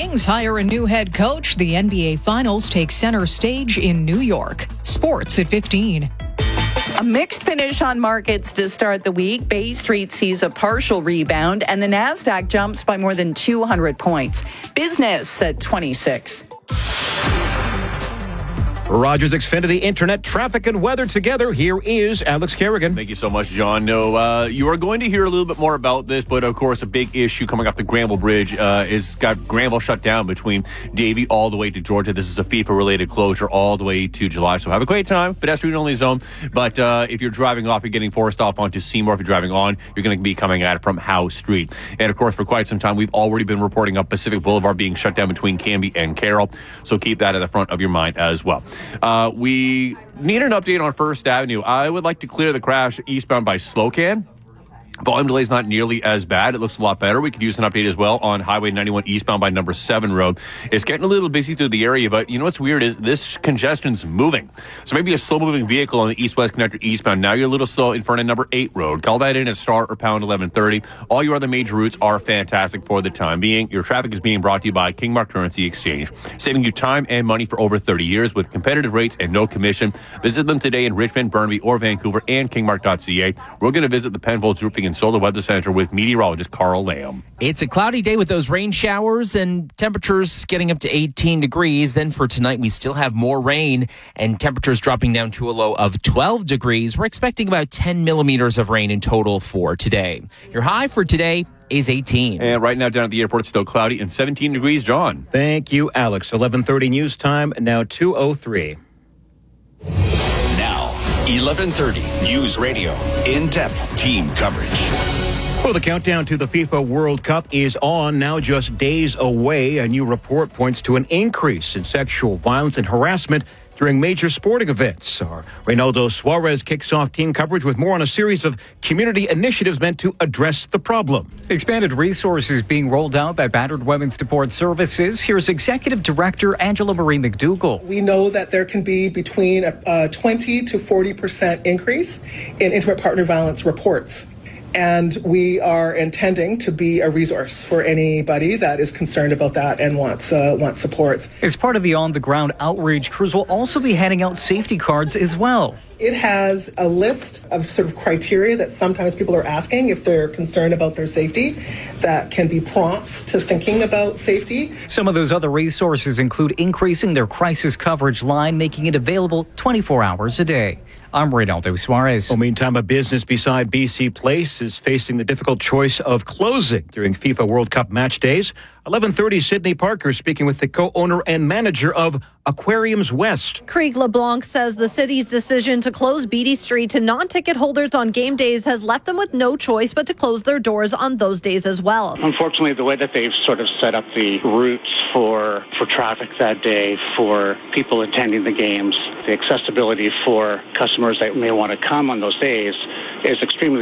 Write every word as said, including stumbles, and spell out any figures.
Kings hire a new head coach. The N B A Finals take center stage in New York. Sports at fifteen. A mixed finish on markets to start the week. Bay Street sees a partial rebound, and the Nasdaq jumps by more than two hundred points. Business at twenty-six. Rogers Xfinity Internet, traffic and weather together. Here is Alex Kerrigan. Thank you so much, John. No, uh, you are going to hear a little bit more about this, but of course, a big issue coming off the Granville Bridge uh, is got Granville shut down between Davie all the way to Georgia. This is a FIFA-related closure all the way to July. So have a great time, pedestrian-only zone. But uh, if you're driving off, you're getting forced off onto Seymour. If you're driving on, you're going to be coming at it from Howe Street. And of course, for quite some time, we've already been reporting up Pacific Boulevard being shut down between Cambie and Carroll. So keep that at the front of your mind as well. Uh, we We need an update on First Avenue. I would like to clear the crash eastbound by Slocan. Volume delay is not nearly as bad. It looks a lot better. We could use an update as well on Highway ninety-one eastbound by number seven road. It's getting a little busy through the area, but you know what's weird is this congestion's moving. So maybe a slow-moving vehicle on the east-west connector eastbound. Now you're a little slow in front of number eight road. Call that in at star or pound eleven thirty. All your other major routes are fantastic for the time being. Your traffic is being brought to you by Kingmark Currency Exchange, saving you time and money for over thirty years with competitive rates and no commission. Visit them today in Richmond, Burnaby, or Vancouver and kingmark dot c a. We're going to visit the Penfolds Roofing and Solar Weather Center with meteorologist Carl Lamb. It's a cloudy day with those rain showers and temperatures getting up to eighteen degrees. Then for tonight, we still have more rain and temperatures dropping down to a low of twelve degrees. We're expecting about ten millimeters of rain in total for today. Your high for today is eighteen. And right now down at the airport, it's still cloudy and seventeen degrees, John. Thank you, Alex. eleven thirty news time, now two oh three. Now, eleven thirty News Radio, in-depth team coverage. Well, the countdown to the FIFA World Cup is on, now just days away. A new report points to an increase in sexual violence and harassment during major sporting events. Our Reynaldo Suarez kicks off team coverage with more on a series of community initiatives meant to address the problem. Expanded resources being rolled out by Battered Women's Support Services. Here's Executive Director Angela Marie McDougall. We know that there can be between a, a twenty to forty percent increase in intimate partner violence reports. And we are intending to be a resource for anybody that is concerned about that and wants uh, wants support. As part of the on-the-ground outreach, crews will also be handing out safety cards as well. It has a list of sort of criteria that sometimes people are asking if they're concerned about their safety. That can be prompts to thinking about safety. Some of those other resources include increasing their crisis coverage line, making it available twenty-four hours a day. I'm Reynaldo Suarez. Well, meantime, a business beside B C Place is facing the difficult choice of closing during FIFA World Cup match days. eleven thirty, Sydney Parker speaking with the co-owner and manager of Aquariums West. Craig LeBlanc says the city's decision to close Beatty Street to non-ticket holders on game days has left them with no choice but to close their doors on those days as well. Unfortunately, the way that they've sort of set up the routes for, for traffic that day, for people attending the games, the accessibility for customers that may want to come on those days is extremely